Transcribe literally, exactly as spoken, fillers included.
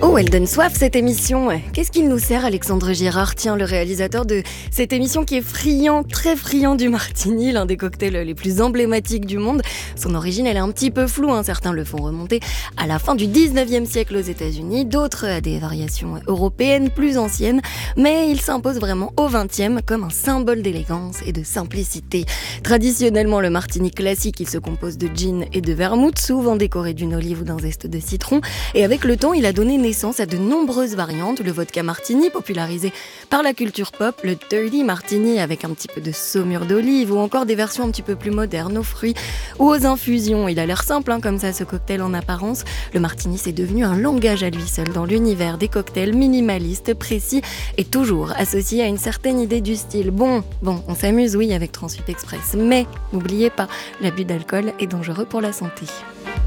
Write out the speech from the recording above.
Oh, elle donne soif cette émission. Qu'est-ce qu'il nous sert, Alexandre Girard, tiens, le réalisateur de cette émission qui est friand, très friand du martini, l'un des cocktails les plus emblématiques du monde. Son origine, elle est un petit peu floue, hein. Certains le font remonter à la fin du dix-neuvième siècle aux États-Unis, d'autres à des variations européennes plus anciennes, mais il s'impose vraiment au vingtième comme un symbole d'élégance et de simplicité. Traditionnellement, le martini classique, il se compose de gin et de vermouth, souvent décoré d'une olive ou d'un zeste de citron, et avec le temps, il a donné naissance à de nombreuses variantes, le vodka martini popularisé par la culture pop, le dirty martini avec un petit peu de saumure d'olive ou encore des versions un petit peu plus modernes aux fruits ou aux infusions. Il a l'air simple hein, comme ça ce cocktail en apparence. Le martini c'est devenu un langage à lui seul dans l'univers des cocktails minimalistes, précis et toujours associé à une certaine idée du style. Bon, bon, on s'amuse oui avec trente-huit Express, mais n'oubliez pas, l'abus d'alcool est dangereux pour la santé.